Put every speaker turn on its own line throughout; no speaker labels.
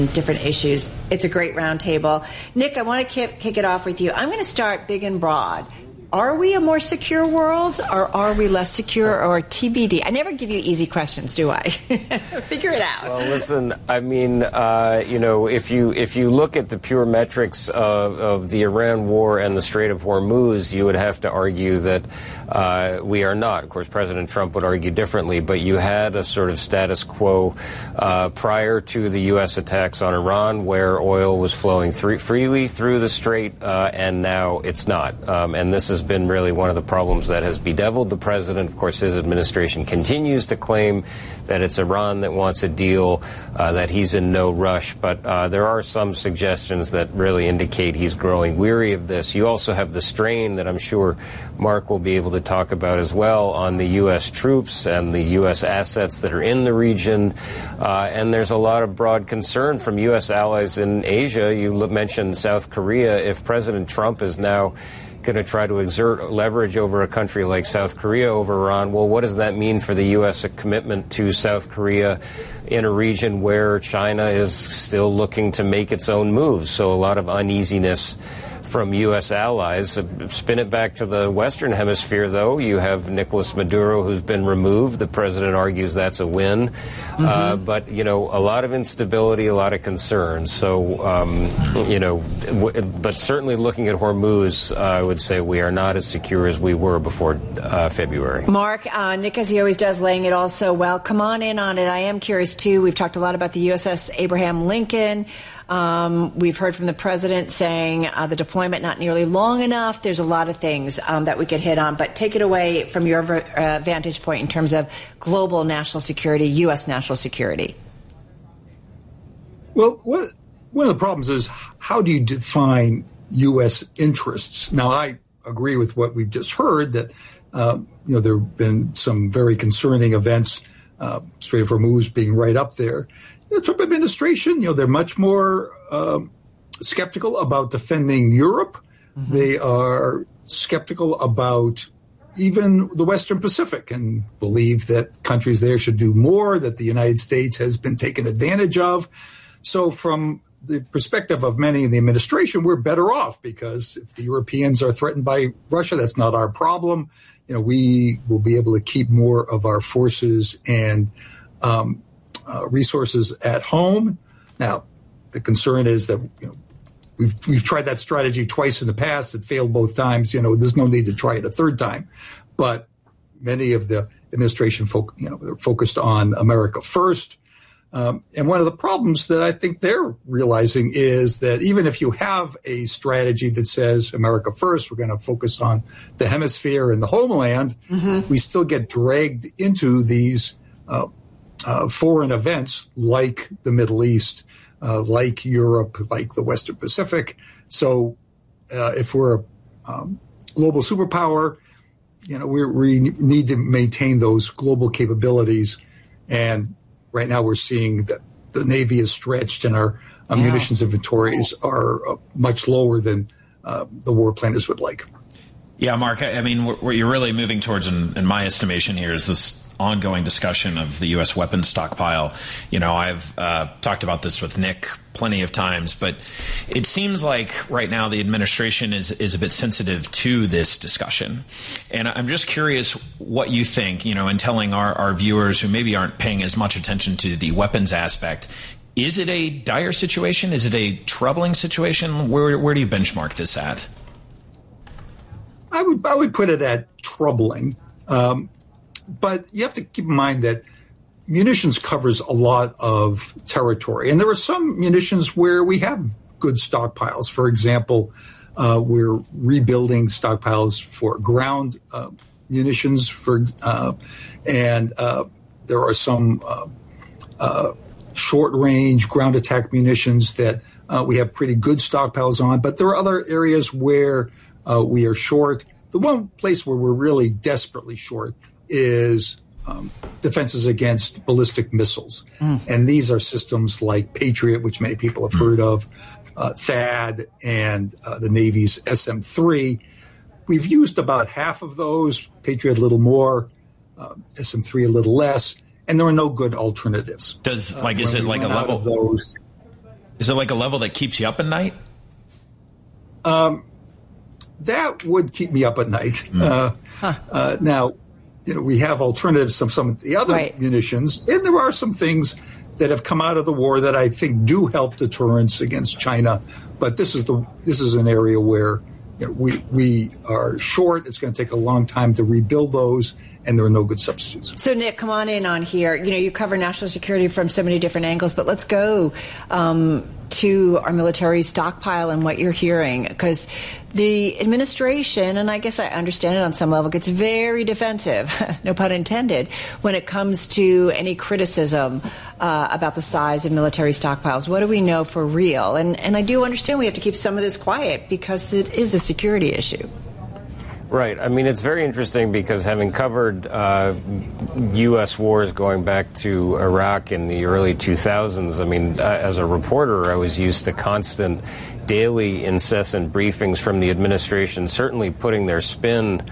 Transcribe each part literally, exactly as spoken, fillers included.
different issues. It's a great roundtable. Nick, I want to kick, kick it off with you. I'm going to start big and broad. Are we a more secure world, or are we less secure, or T B D? I never give you easy questions, do I? Figure it out.
Well, listen, I mean, uh, you know, if you if you look at the pure metrics of, of the Iran war and the Strait of Hormuz, you would have to argue that uh, we are not. Of course, President Trump would argue differently, but you had a sort of status quo uh, prior to the U S attacks on Iran, where oil was flowing th- freely through the Strait, uh, and now it's not. Um, and this is been really one of the problems that has bedeviled the president. Of course, his administration continues to claim that it's Iran that wants a deal, uh, that he's in no rush. But uh, there are some suggestions that really indicate he's growing weary of this. You also have the strain that I'm sure Mark will be able to talk about as well on the U S troops and the U S assets that are in the region. Uh, and there's a lot of broad concern from U S allies in Asia. You mentioned South Korea. If President Trump is now going to try to exert leverage over a country like South Korea over Iran, well, what does that mean for the U S commitment to South Korea in a region where China is still looking to make its own moves? So a lot of uneasiness from U S allies. Spin it back to the Western Hemisphere, though. You have Nicolas Maduro, who's been removed. The president argues that's a win. Mm-hmm. Uh, but, you know, a lot of instability, a lot of concerns. So, um, you know, w- but certainly looking at Hormuz, uh, I would say we are not as secure as we were before uh, February.
Mark, uh, Nick, as he always does, laying it all so well. Come on in on it. I am curious, too. We've talked a lot about the U S S Abraham Lincoln. Um, we've heard from the president saying uh, the deployment not nearly long enough. There's a lot of things um, that we could hit on, but take it away from your uh, vantage point in terms of global national security, U S national security.
Well, what, one of the problems is, how do you define U S interests? Now, I agree with what we've just heard, that uh, you know, there have been some very concerning events, uh, Strait of Hormuz being right up there. The Trump administration, you know, they're much more um, skeptical about defending Europe. Mm-hmm. They are skeptical about even the Western Pacific and believe that countries there should do more, that the United States has been taken advantage of. So from the perspective of many in the administration, we're better off, because if the Europeans are threatened by Russia, that's not our problem. You know, we will be able to keep more of our forces and um Uh, resources at home. Now, the concern is that, you know, we've we've tried that strategy twice in the past. It failed both times. You know, there's no need to try it a third time. But many of the administration, folk, you know, they're focused on America first. Um, and one of the problems that I think they're realizing is that even if you have a strategy that says America first, we're going to focus on the hemisphere and the homeland, mm-hmm. we still get dragged into these uh, Uh, foreign events like the Middle East, uh, like Europe, like the Western Pacific. So uh, if we're a um, global superpower, you know, we, we need to maintain those global capabilities. And right now we're seeing that the Navy is stretched and our uh, yeah. munitions inventories are uh, much lower than uh, the war planners would like.
Yeah, Mark, I, I mean, what, what you're really moving towards, in, in my estimation here, is this ongoing discussion of the U S weapons stockpile. You know, I've uh, talked about this with Nick plenty of times, but it seems like right now the administration is is a bit sensitive to this discussion. And I'm just curious what you think, you know, in telling our, our viewers who maybe aren't paying as much attention to the weapons aspect. Is it a dire situation? Is it a troubling situation? Where where do you benchmark this at?
I would I would put it at troubling. Um, But you have to keep in mind that munitions covers a lot of territory. And there are some munitions where we have good stockpiles. For example, uh, we're rebuilding stockpiles for ground uh, munitions, for uh, and uh, there are some uh, uh, short-range ground attack munitions that uh, we have pretty good stockpiles on. But there are other areas where uh, we are short. The one place where we're really desperately short is um, defenses against ballistic missiles. Mm. And these are systems like Patriot, which many people have mm. heard of, uh, THAAD, and uh, the Navy's S M three. We've used about half of those, Patriot a little more, uh, S M three a little less, and there are no good alternatives.
Does, like, uh, is it like a level?
Those,
Is it like a level that keeps you up at night?
Um, that would keep me up at night. Mm. Uh, huh. uh, now, you know, we have alternatives to some of the other right. munitions, and there are some things that have come out of the war that I think do help deterrence against China. But this is the this is an area where you know, we we are short. It's going to take a long time to rebuild those, and there are no good substitutes.
So, Nick, come on in on here. You know, you cover national security from so many different angles, but let's go um, to our military stockpile and what you're hearing, because the administration, and I guess I understand it on some level, gets very defensive, no pun intended, when it comes to any criticism uh, about the size of military stockpiles. What do we know for real? And, and I do understand we have to keep some of this quiet because it is a security issue.
Right. I mean, it's very interesting because having covered uh, U S wars going back to Iraq in the early two thousands, I mean, uh, as a reporter, I was used to constant, daily, incessant briefings from the administration, certainly putting their spin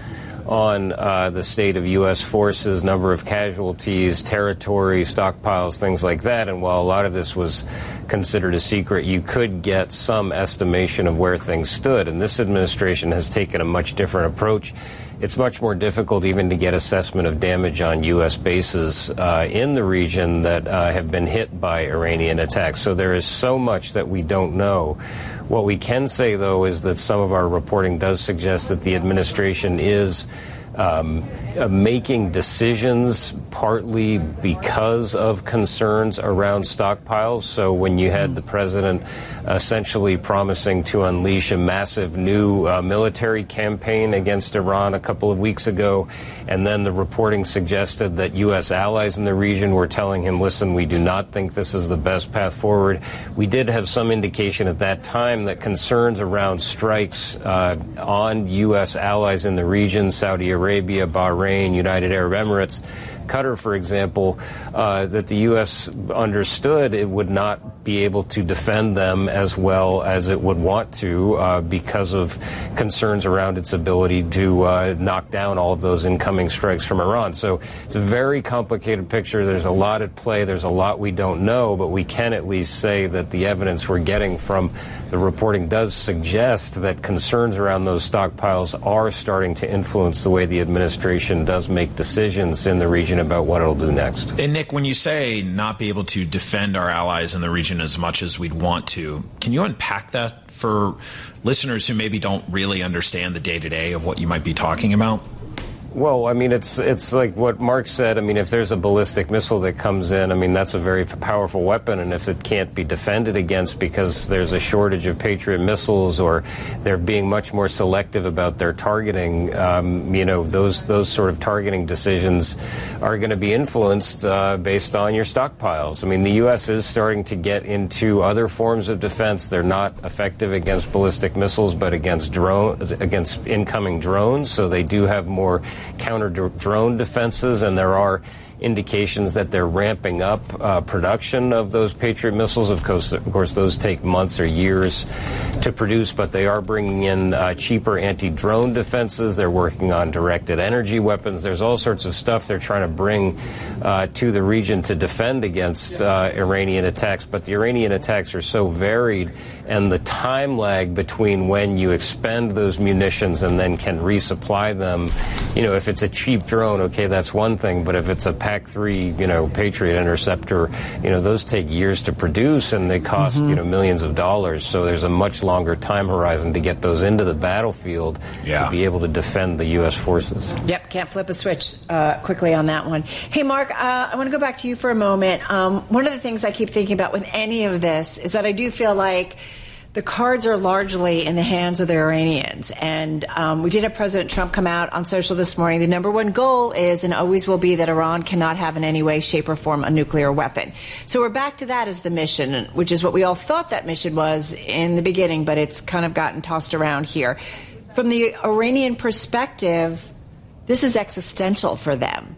on uh, the state of U S forces, number of casualties, territory, stockpiles, things like that. And while a lot of this was considered a secret, you could get some estimation of where things stood. And this administration has taken a much different approach. It's much more difficult even to get assessment of damage on U S bases uh, in the region that uh, have been hit by Iranian attacks. So there is so much that we don't know. What we can say, though, is that some of our reporting does suggest that the administration is um, uh, making decisions partly because of concerns around stockpiles. So when you had the president essentially promising to unleash a massive new uh, military campaign against Iran a couple of weeks ago, and then the reporting suggested that U S allies in the region were telling him, listen, we do not think this is the best path forward. We did have some indication at that time that concerns around strikes uh, on U S allies in the region, Saudi Arabia, Bahrain, United Arab Emirates, Qatar, for example, uh, that the U S understood it would not be able to defend them as well as it would want to uh, because of concerns around its ability to uh, knock down all of those incoming strikes from Iran. So it's a very complicated picture. There's a lot at play. There's a lot we don't know, but we can at least say that the evidence we're getting from the reporting does suggest that concerns around those stockpiles are starting to influence the way the administration does make decisions in the region about what it'll do next.
And Nick, when you say not be able to defend our allies in the region as much as we'd want to, can you unpack that for listeners who maybe don't really understand the day-to-day of what you might be talking about?
Well, I mean, it's it's like what Mark said. I mean, if there's a ballistic missile that comes in, I mean, that's a very powerful weapon. And if it can't be defended against because there's a shortage of Patriot missiles or they're being much more selective about their targeting, um, you know, those those sort of targeting decisions are going to be influenced uh, based on your stockpiles. I mean, the U S is starting to get into other forms of defense. They're not effective against ballistic missiles, but against drone against incoming drones. So they do have more counter drone defenses, and there are indications that they're ramping up uh, production of those Patriot missiles. Of course, of course, those take months or years to produce, but they are bringing in uh, cheaper anti-drone defenses. They're working on directed energy weapons. There's all sorts of stuff they're trying to bring uh, to the region to defend against uh, Iranian attacks. But the Iranian attacks are so varied, and the time lag between when you expend those munitions and then can resupply them, you know, if it's a cheap drone, okay, that's one thing, but if it's a P A C three, you know, Patriot interceptor, you know, those take years to produce and they cost, mm-hmm. you know, millions of dollars. So there's a much longer time horizon to get those into the battlefield yeah. to be able to defend the U S forces.
Yep, can't flip a switch uh, quickly on that one. Hey, Mark, uh, I want to go back to you for a moment. Um, one of the things I keep thinking about with any of this is that I do feel like the cards are largely in the hands of the Iranians. And um, we did have President Trump come out on social this morning. The number one goal is and always will be that Iran cannot have in any way, shape, or form a nuclear weapon. So we're back to that as the mission, which is what we all thought that mission was in the beginning, but it's kind of gotten tossed around here. From the Iranian perspective, this is existential for them.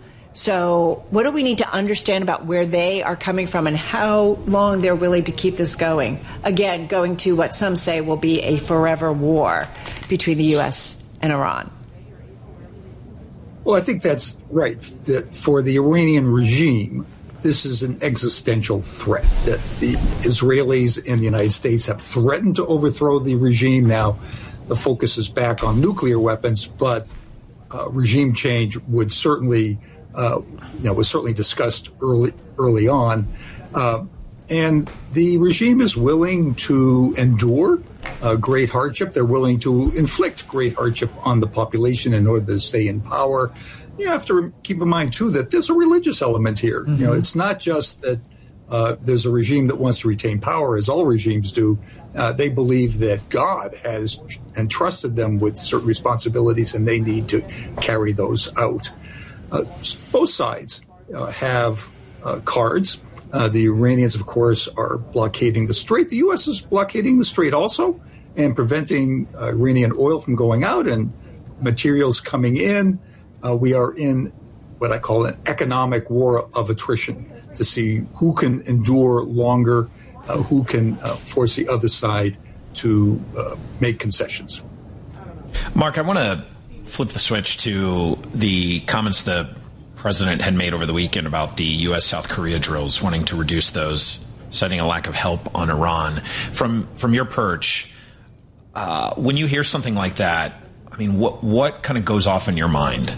So what do we need to understand about where they are coming from and how long they're willing to keep this going? Again, going to what some say will be a forever war between the U S and Iran.
Well, I think that's right. That for the Iranian regime, this is an existential threat, that the Israelis and the United States have threatened to overthrow the regime. Now the focus is back on nuclear weapons, but uh, regime change would certainly, uh, you know, was certainly discussed early early on. Uh, and the regime is willing to endure uh, great hardship. They're willing to inflict great hardship on the population in order to stay in power. You have to keep in mind, too, that there's a religious element here. Mm-hmm. You know, it's not just that uh, there's a regime that wants to retain power, as all regimes do. Uh, they believe that God has entrusted them with certain responsibilities, and they need to carry those out. Uh, both sides uh, have uh, cards. Uh, the Iranians, of course, are blockading the Strait. The U S is blockading the Strait also and preventing uh, Iranian oil from going out and materials coming in. Uh, we are in what I call an economic war of attrition to see who can endure longer, uh, who can uh, force the other side to uh, make concessions.
Mark, I want to flip the switch to the comments the president had made over the weekend about the U S South Korea drills, wanting to reduce those, citing a lack of help on Iran. From from your perch, uh, when you hear something like that, I mean, what what kind of goes off in your mind?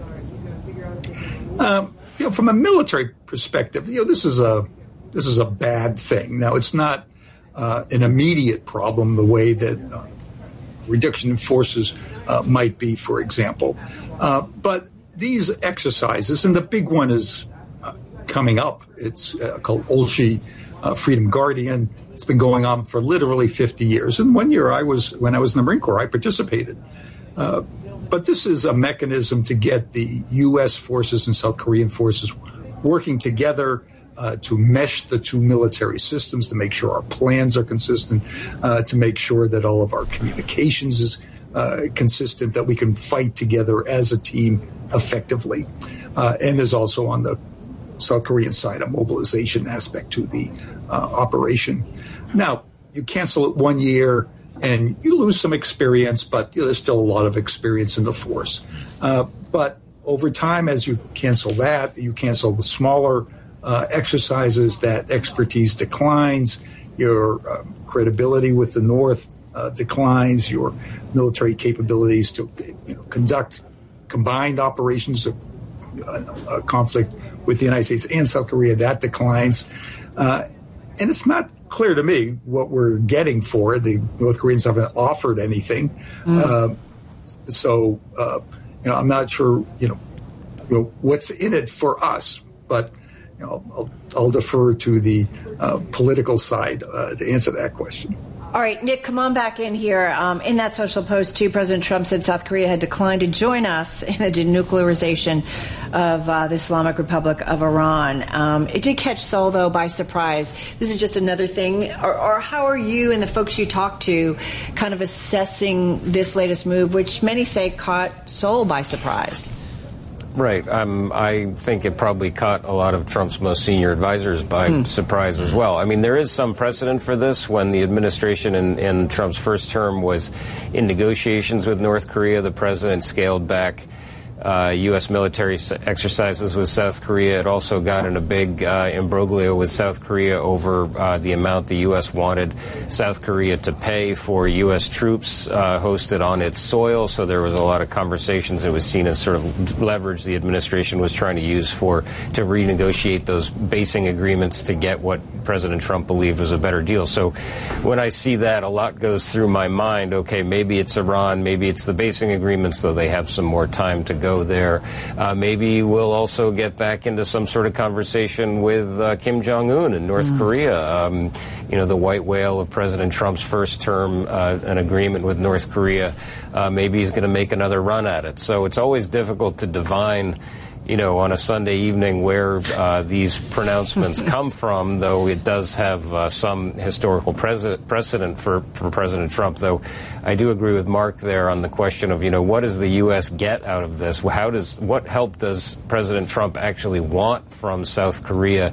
Um, you know, from a military perspective, you know, this is a this is a bad thing. Now, it's not uh, an immediate problem the way that uh, reduction in forces uh, might be, for example, uh, but these exercises, and the big one is uh, coming up. It's uh, called Olshi uh, Freedom Guardian. It's been going on for literally fifty years. And one year I was, when I was in the Marine Corps, I participated. Uh, but this is a mechanism to get the U S forces and South Korean forces working together uh, to mesh the two military systems, to make sure our plans are consistent, uh, to make sure that all of our communications is uh, consistent, that we can fight together as a team effectively. Uh, and there's also on the South Korean side a mobilization aspect to the uh, operation. Now, you cancel it one year and you lose some experience, but you know, there's still a lot of experience in the force. Uh, but over time, as you cancel that, you cancel the smaller uh, exercises, that expertise declines, your uh, credibility with the North uh, declines, your military capabilities to you know, conduct combined operations of uh, a conflict with the United States and South Korea, that declines. Uh, and it's not clear to me what we're getting for it. The North Koreans haven't offered anything. Mm. Uh, so, uh, you know, I'm not sure, you know, you know, what's in it for us. But, you know, I'll, I'll defer to the uh, political side uh, to answer that question.
All right, Nick, come on back in here. Um, in that social post, too, President Trump said South Korea had declined to join us in the denuclearization of uh, the Islamic Republic of Iran. Um, it did catch Seoul, though, by surprise. This is just another thing. Or, or how are you and the folks you talk to kind of assessing this latest move, which many say caught Seoul by surprise?
Right. Um, I think it probably caught a lot of Trump's most senior advisors by hmm. surprise as well. I mean, there is some precedent for this. When the administration in, in Trump's first term was in negotiations with North Korea, the president scaled back uh, U S military exercises with South Korea. It also got in a big uh, imbroglio with South Korea over uh, the amount the U S wanted South Korea to pay for U S troops uh, hosted on its soil. So there was a lot of conversations. It was seen as sort of leverage the administration was trying to use for to renegotiate those basing agreements to get what President Trump believed was a better deal. So when I see that, a lot goes through my mind. Okay, maybe it's Iran, maybe it's the basing agreements, though they have some more time to go there. Uh, maybe we'll also get back into some sort of conversation with uh, Kim Jong-un in North mm. Korea. Um, you know, the white whale of President Trump's first term, uh, an agreement with North Korea. Uh, maybe he's going to make another run at it. So it's always difficult to divine, you know, on a Sunday evening where uh, these pronouncements come from, though it does have uh, some historical precedent, precedent for, for President Trump, though I do agree with Mark there on the question of, you know, what does the U S get out of this? How does, what help does President Trump actually want from South Korea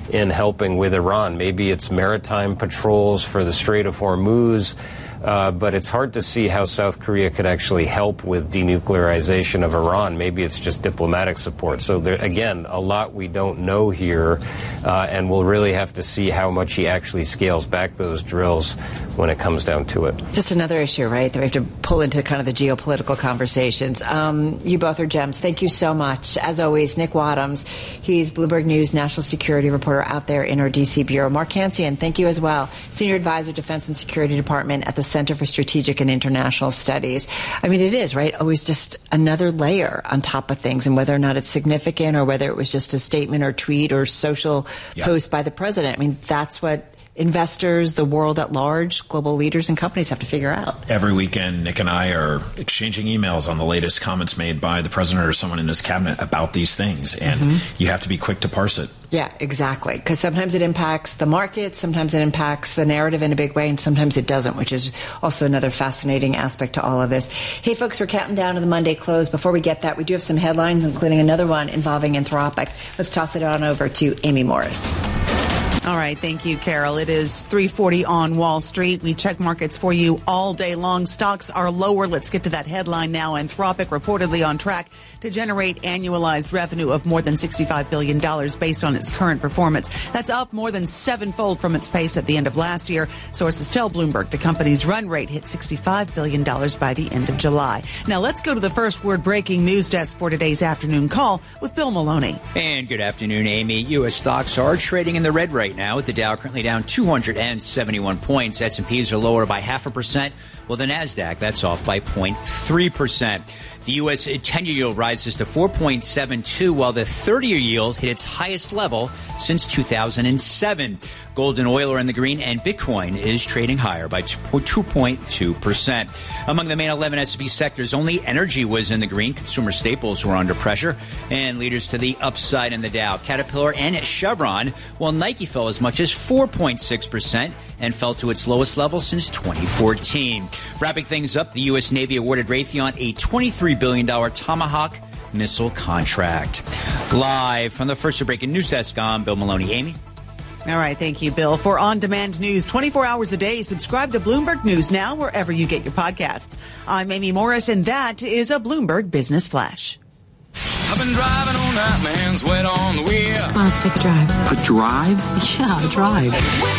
in helping with Iran. Maybe it's maritime patrols for the Strait of Hormuz. Uh, but it's hard to see how South Korea could actually help with denuclearization of Iran. Maybe it's just diplomatic support. So there, again, a lot we don't know here, uh, and we'll really have to see how much he actually scales back those drills when it comes down to it.
Just another issue, right, that we have to pull into kind of the geopolitical conversations. Um, you both are gems. Thank you so much. As always, Nick Wadhams, he's Bloomberg News national security reporter out there in our D C bureau. Mark Hansian, thank you as well, Senior Advisor, Defense and Security Department at the Center for Strategic and International Studies. I mean, it is, right? Always just another layer on top of things, and whether or not it's significant or whether it was just a statement or tweet or social yeah. post by the president. I mean, that's what investors, the world at large, global leaders and companies have to figure out.
Every weekend, Nick and I are exchanging emails on the latest comments made by the president or someone in his cabinet about these things, and mm-hmm. you have to be quick to parse it.
Yeah, exactly. Because sometimes it impacts the market, sometimes it impacts the narrative in a big way, and sometimes it doesn't, which is also another fascinating aspect to all of this. Hey, folks, we're counting down to the Monday close. Before we get that, we do have some headlines, including another one involving Anthropic. Let's toss it on over to Amy Morris.
All right. Thank you, Carol. It is three forty on Wall Street. We check markets for you all day long. Stocks are lower. Let's get to that headline now. Anthropic reportedly on track to generate annualized revenue of more than sixty-five billion dollars based on its current performance. That's up more than sevenfold from its pace at the end of last year. Sources tell Bloomberg the company's run rate hit sixty-five billion dollars by the end of July. Now let's go to the first word breaking news desk for today's afternoon call with Bill Maloney.
And good afternoon, Amy. U S stocks are trading in the red right now, with the Dow currently down two hundred seventy-one points. S and P's are lower by half a percent. Well, the NASDAQ, that's off by zero point three percent. The U S ten-year yield rises to four point seven two, while the thirty-year yield hit its highest level since two thousand seven. Gold and oil are in the green, and Bitcoin is trading higher by two point two percent. Among the main eleven S and P sectors, only energy was in the green. Consumer staples were under pressure, and leaders to the upside in the Dow, Caterpillar and Chevron, while Nike fell as much as four point six percent and fell to its lowest level since twenty fourteen. Wrapping things up, the U S Navy awarded Raytheon a twenty-three billion dollars Tomahawk missile contract. Live from the first breaking news desk, I'm Bill Maloney. Amy?
All right. Thank you, Bill. For on-demand news twenty-four hours a day, subscribe to Bloomberg News now wherever you get your podcasts. I'm Amy Morris, and that is a Bloomberg Business Flash.
I've been driving all night, my hands wet on the wheel.
Come on, let's take a drive.
A drive?
Yeah, a drive.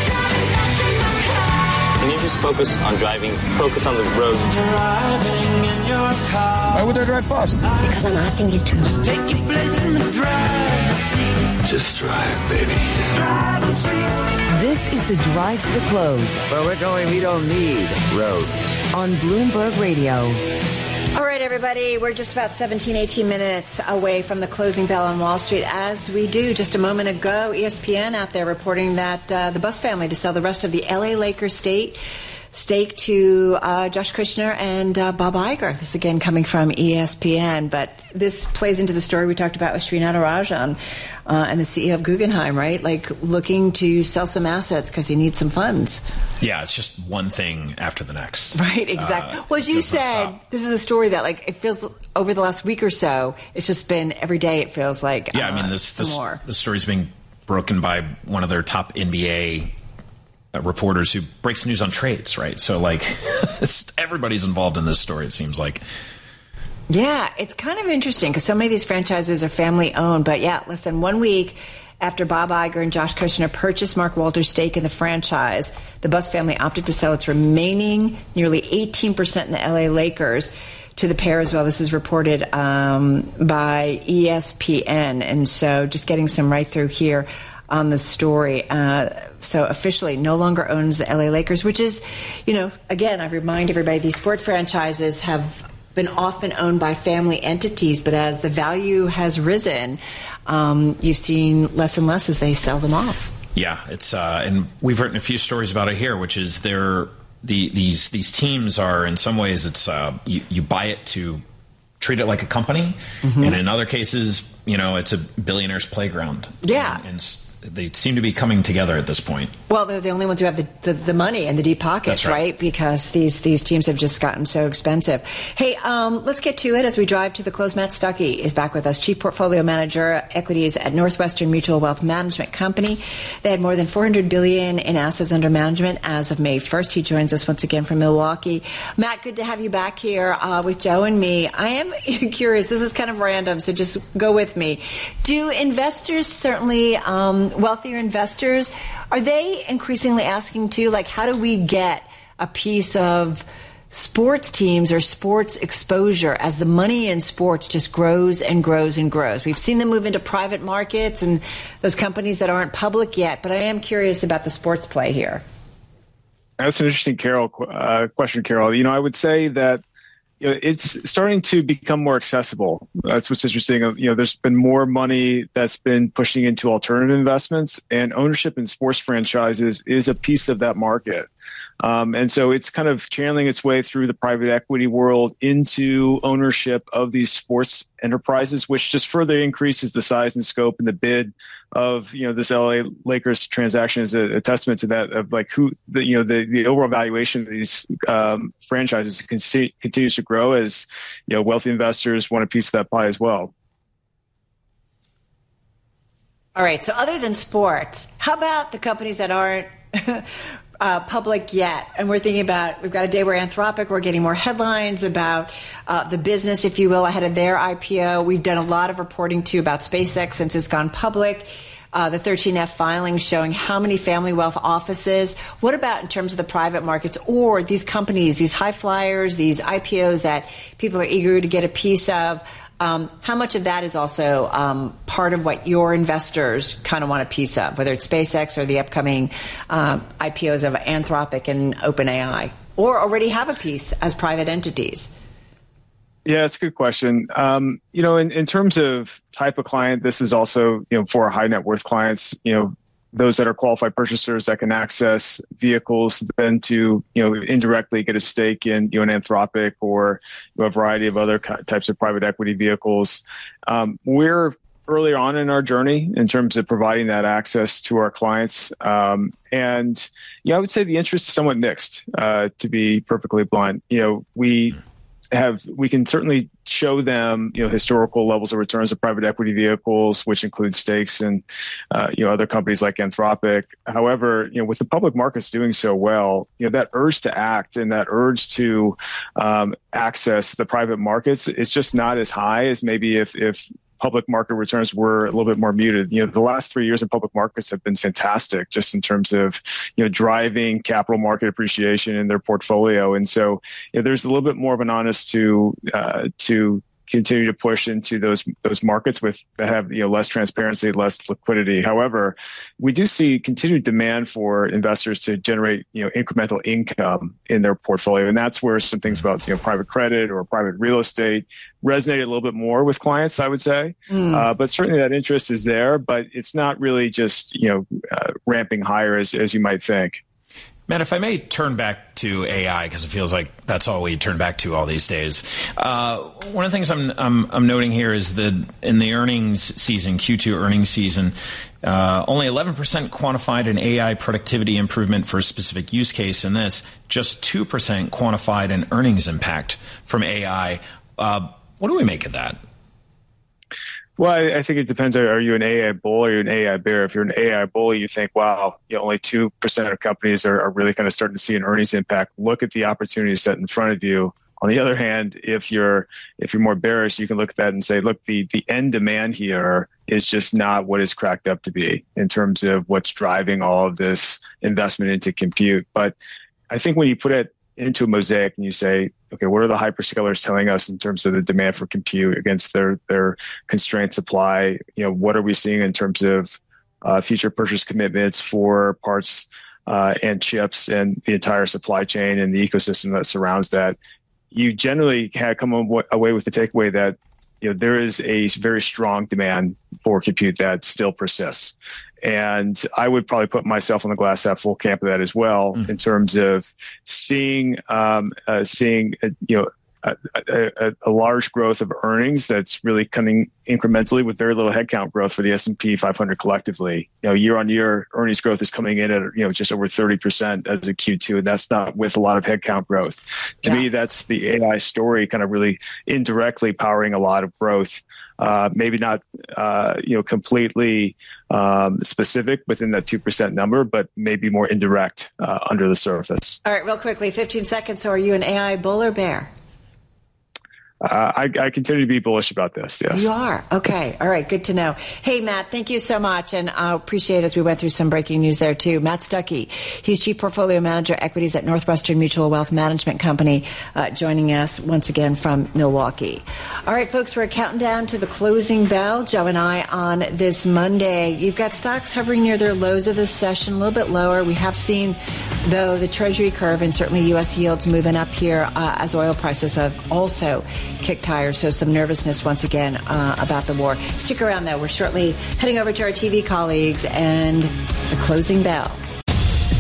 Can you just focus on driving? Focus on the road.
Driving in your car.
Why would I drive fast?
Because I'm asking you to.
Just take your place in the driver's seat.
Just drive, baby.
Driver's seat.
This is the drive to the close.
Where we're going, we don't need roads.
On Bloomberg Radio.
All right, everybody, we're just about seventeen, eighteen minutes away from the closing bell on Wall Street. As we do just a moment ago, E S P N out there reporting that uh, the Buss family to sell the rest of the L A Lakers stake, stake to uh, Josh Kushner and uh, Bob Iger. This again coming from E S P N, but this plays into the story we talked about with Srinath Rajan uh, and the C E O of Guggenheim, right? Like looking to sell some assets because he needs some funds.
Yeah, it's just one thing after the next.
Right, exactly.
Uh,
well, as you said, this is a story that, like, it feels over the last week or so, it's just been every day it feels like
Yeah,
uh,
I mean, this, this,
more.
this story's being broken by one of their top N B A uh, reporters who breaks news on trades, right? So, like, everybody's involved in this story, it seems like.
Yeah, it's kind of interesting because so many of these franchises are family-owned. But, yeah, less than one week after Bob Iger and Josh Kushner purchased Mark Walter's stake in the franchise, the Buss family opted to sell its remaining nearly eighteen percent in the L A Lakers to the pair as well. This is reported um, by E S P N. And so just getting some right through here on the story. Uh, so officially no longer owns the L A Lakers, which is, you know, again, I remind everybody these sport franchises have been often owned by family entities, but as the value has risen, um, you've seen less and less as they sell them off.
Yeah, it's uh, and we've written a few stories about it here, which is they're the these these teams are in some ways it's uh, you, you buy it to treat it like a company, mm-hmm. and in other cases, you know, it's a billionaire's playground.
Yeah.
And, and they seem to be coming together at this point.
Well, they're the only ones who have the, the, the money and the deep pockets,
right.
right? Because these these teams have just gotten so expensive. Hey, um, let's get to it as we drive to the close. Matt Stuckey is back with us, Chief Portfolio Manager, Equities at Northwestern Mutual Wealth Management Company. They had more than four hundred billion dollars in assets under management as of May first. He joins us once again from Milwaukee. Matt, good to have you back here uh, with Joe and me. I am curious. This is kind of random, so just go with me. Do investors, certainly um, wealthier investors, are they increasingly asking too, like, how do we get a piece of sports teams or sports exposure as the money in sports just grows and grows and grows? We've seen them move into private markets and those companies that aren't public yet, but I am curious about the sports play here.
That's an interesting Carol uh, question, Carol. You know, I would say that you know, it's starting to become more accessible. That's what's interesting. You know, there's been more money that's been pushing into alternative investments, and ownership in sports franchises is a piece of that market. Um, and so it's kind of channeling its way through the private equity world into ownership of these sports enterprises, which just further increases the size and scope and the bid of, you know, this L A Lakers transaction is a, a testament to that, of like who, the, you know, the, the overall valuation of these um, franchises con- continues to grow as, you know, wealthy investors want a piece of that pie as well.
All right. So other than sports, how about the companies that aren't Uh, public yet? And we're thinking about, we've got a day where Anthropic, we're getting more headlines about uh, the business, if you will, ahead of their I P O. We've done a lot of reporting, too, about SpaceX since it's gone public. Uh, the thirteen F filings showing how many family wealth offices. What about in terms of the private markets or these companies, these high flyers, these I P Os that people are eager to get a piece of? Um, how much of that is also um, part of what your investors kind of want a piece of, whether it's SpaceX or the upcoming um, I P Os of Anthropic and OpenAI, or already have a piece as private entities?
Yeah, it's a good question. Um, you know, in, in terms of type of client, this is also, you know, for high net worth clients, you know, those that are qualified purchasers that can access vehicles then to, you know, indirectly get a stake in, you know, an Anthropic or you know, a variety of other types of private equity vehicles. Um, we're earlier on in our journey in terms of providing that access to our clients. Um, and, yeah, I would say the interest is somewhat mixed, uh, to be perfectly blunt. You know, we have, we can certainly show them, you know, historical levels of returns of private equity vehicles, which include stakes and, uh, you know, other companies like Anthropic. However, you know, with the public markets doing so well, you know, that urge to act and that urge to um, access the private markets is just not as high as maybe if, if public market returns were a little bit more muted. You know, the last three years in public markets have been fantastic just in terms of, you know, driving capital market appreciation in their portfolio. And so, you know, there's a little bit more of an onus to, uh, to continue to push into those those markets with that have, you know, less transparency, less liquidity. However, we do see continued demand for investors to generate, you know, incremental income in their portfolio, and that's where some things about, you know, private credit or private real estate resonate a little bit more with clients, I would say. Mm. Uh, but certainly that interest is there, but it's not really just, you know, uh, ramping higher as as you might think.
Matt, if I may turn back to A I, because it feels like that's all we turn back to all these days. Uh, one of the things I'm, I'm, I'm noting here is that in the earnings season, Q two earnings season, uh, only eleven percent quantified an A I productivity improvement for a specific use case. In this, just two percent quantified an earnings impact from A I. Uh, what do we make of that?
Well, I, I think it depends. Are you an A I bull or are you an A I bear? If you're an A I bull, you think, wow, you know, only two percent of companies are, are really kind of starting to see an earnings impact. Look at the opportunity set in front of you. On the other hand, if you're if you're more bearish, you can look at that and say, look, the, the end demand here is just not what it's cracked up to be in terms of what's driving all of this investment into compute. But I think when you put it into a mosaic and you say, okay, what are the hyperscalers telling us in terms of the demand for compute against their their constrained supply? You know, what are we seeing in terms of uh, future purchase commitments for parts uh, and chips and the entire supply chain and the ecosystem that surrounds that? You generally can come away with the takeaway that, you know, there is a very strong demand for compute that still persists. And I would probably put myself on the glass half full camp of that as well, mm. in terms of seeing, um, uh, seeing, uh, you know, a, a, a large growth of earnings that's really coming incrementally with very little headcount growth for the S and P five hundred collectively. You know, year on year earnings growth is coming in at, you know, just over thirty percent as of Q two, and that's not with a lot of headcount growth. To yeah. me, that's the A I story kind of really indirectly powering a lot of growth. Uh, maybe not, uh, you know, completely um, specific within that two percent number, but maybe more indirect uh, under the surface.
All right, real quickly, fifteen seconds. So are you an A I bull or bear?
Uh, I, I continue to be bullish about this, yes.
You are? Okay. All right. Good to know. Hey, Matt, thank you so much. And I appreciate as we went through some breaking news there, too. Matt Stuckey, he's Chief Portfolio Manager, Equities at Northwestern Mutual Wealth Management Company, uh, joining us once again from Milwaukee. All right, folks, we're counting down to the closing bell, Joe and I, on this Monday. You've got stocks hovering near their lows of this session, a little bit lower. We have seen, though, the Treasury curve and certainly U S yields moving up here uh, as oil prices have also kicked higher, so some nervousness once again uh, about the war. Stick around, though. We're shortly heading over to our T V colleagues and the closing bell.